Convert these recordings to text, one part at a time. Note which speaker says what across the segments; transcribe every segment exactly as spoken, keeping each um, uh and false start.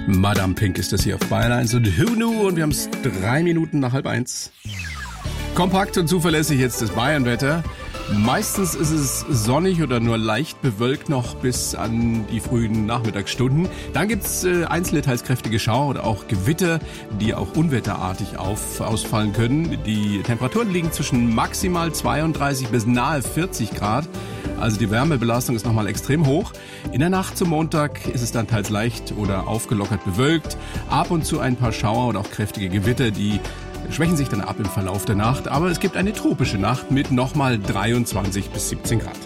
Speaker 1: Madame Pink ist das hier auf Bayern eins und Who Knew, und wir haben es drei Minuten nach halb eins. Kompakt und zuverlässig jetzt das Bayernwetter. Meistens ist es sonnig oder nur leicht bewölkt noch bis an die frühen Nachmittagsstunden. Dann gibt's äh, einzelne teils kräftige Schauer oder auch Gewitter, die auch unwetterartig auf, ausfallen können. Die Temperaturen liegen zwischen maximal zweiunddreißig bis nahe vierzig Grad. Also die Wärmebelastung ist nochmal extrem hoch. In der Nacht zum Montag ist es dann teils leicht oder aufgelockert bewölkt. Ab und zu ein paar Schauer oder auch kräftige Gewitter, die schwächen sich dann ab im Verlauf der Nacht. Aber es gibt eine tropische Nacht mit nochmal dreiundzwanzig bis siebzehn Grad.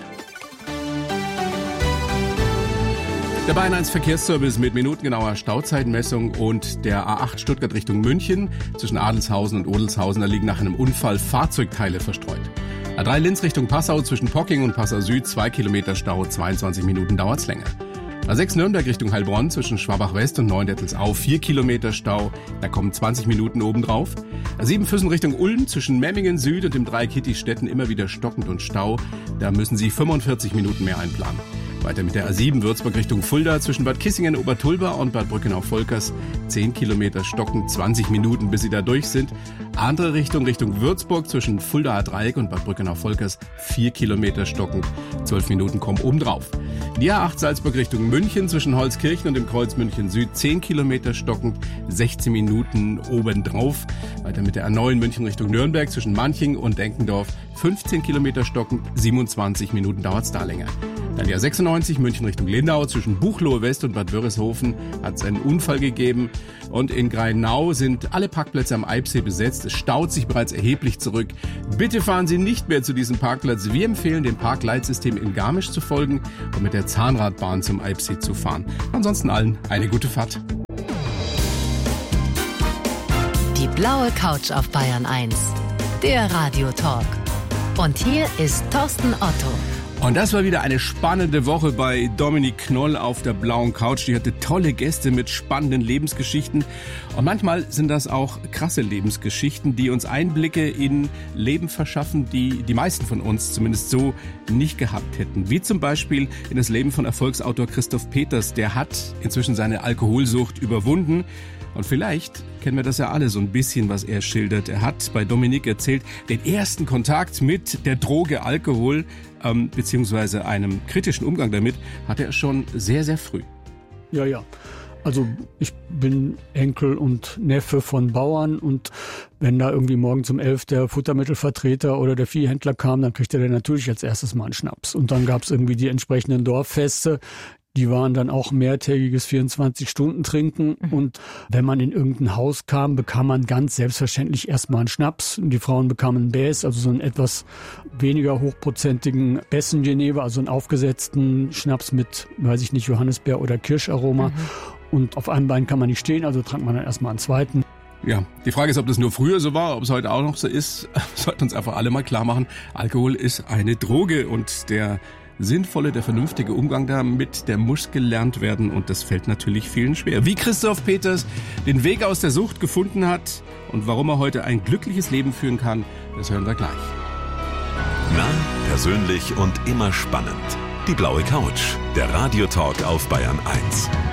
Speaker 1: Der Bayern eins Verkehrsservice mit minutengenauer Stauzeitenmessung und der A acht Stuttgart Richtung München. Zwischen Adelshausen und Odelshausen, da liegen nach einem Unfall Fahrzeugteile verstreut. A drei Linz Richtung Passau zwischen Pocking und Passau Süd, zwei Kilometer Stau, zweiundzwanzig Minuten dauert's länger. A sechs Nürnberg Richtung Heilbronn zwischen Schwabach West und Neuendettelsau, vier Kilometer Stau, da kommen zwanzig Minuten obendrauf. A sieben Füssen Richtung Ulm zwischen Memmingen Süd und dem Dreieck Hittichstetten immer wieder stockend und Stau, da müssen Sie fünfundvierzig Minuten mehr einplanen. Weiter mit der A sieben Würzburg Richtung Fulda zwischen Bad Kissingen, Obertulba und Bad Brückenau-Volkers. zehn Kilometer stocken, zwanzig Minuten, bis Sie da durch sind. Andere Richtung, Richtung Würzburg zwischen Fuldaer Dreieck und Bad Brückenau-Volkers. vier Kilometer stockend, zwölf Minuten kommen obendrauf. Die A acht Salzburg Richtung München zwischen Holzkirchen und dem Kreuz München Süd. zehn Kilometer stockend, sechzehn Minuten obendrauf. Weiter mit der A neun München Richtung Nürnberg zwischen Manching und Denkendorf. fünfzehn Kilometer stockend, siebenundzwanzig Minuten dauert's da länger. Dann die A sechsundneunzig München Richtung Lindau zwischen Buchloe West und Bad Wörishofen hat es einen Unfall gegeben. Und in Greinau sind alle Parkplätze am Eibsee besetzt. Es staut sich bereits erheblich zurück. Bitte fahren Sie nicht mehr zu diesem Parkplatz. Wir empfehlen, dem Parkleitsystem in Garmisch zu folgen und mit der Zahnradbahn zum Eibsee zu fahren. Ansonsten allen eine gute Fahrt.
Speaker 2: Die blaue Couch auf Bayern eins. Der Radiotalk. Und hier ist Thorsten Otto.
Speaker 1: Und das war wieder eine spannende Woche bei Dominik Knoll auf der blauen Couch. Die hatte tolle Gäste mit spannenden Lebensgeschichten. Und manchmal sind das auch krasse Lebensgeschichten, die uns Einblicke in Leben verschaffen, die die meisten von uns zumindest so nicht gehabt hätten. Wie zum Beispiel in das Leben von Erfolgsautor Christoph Peters. Der hat inzwischen seine Alkoholsucht überwunden. Und vielleicht kennen wir das ja alle so ein bisschen, was er schildert. Er hat bei Dominik erzählt, den ersten Kontakt mit der Droge Alkohol, ähm, beziehungsweise einem kritischen Umgang damit, hatte er schon sehr, sehr früh.
Speaker 3: Ja, ja. Also ich bin Enkel und Neffe von Bauern, und wenn da irgendwie morgens um elf der Futtermittelvertreter oder der Viehhändler kam, dann kriegte der natürlich als erstes mal einen Schnaps. Und dann gab es irgendwie die entsprechenden Dorffeste. Die waren dann auch mehrtägiges vierundzwanzig-Stunden-Trinken. Mhm. Und wenn man in irgendein Haus kam, bekam man ganz selbstverständlich erstmal einen Schnaps. Und die Frauen bekamen einen Bäs, also so einen etwas weniger hochprozentigen Bessen-Genever, also einen aufgesetzten Schnaps mit, weiß ich nicht, Johannisbeer- oder Kirscharoma. Mhm. Und auf einem Bein kann man nicht stehen, also trank man dann erstmal einen zweiten.
Speaker 1: Ja, die Frage ist, ob das nur früher so war, ob es heute auch noch so ist. Sollten uns einfach alle mal klar machen, Alkohol ist eine Droge, und der sinnvolle, der vernünftige Umgang damit, der muss gelernt werden, und das fällt natürlich vielen schwer. Wie Christoph Peters den Weg aus der Sucht gefunden hat und warum er heute ein glückliches Leben führen kann, das hören wir gleich.
Speaker 4: Nah, persönlich und immer spannend. Die blaue Couch, der Radiotalk auf Bayern eins.